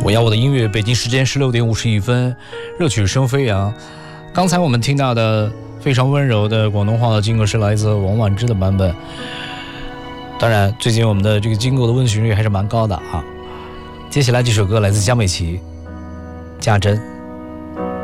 我要我的音乐，北京时间16:51，热曲声飞扬。刚才我们听到的非常温柔的广东话的金歌是来自王婉之的版本。当然，最近我们的这个金歌的问询率还是蛮高的啊。接下来这首歌来自江美琪，家珍。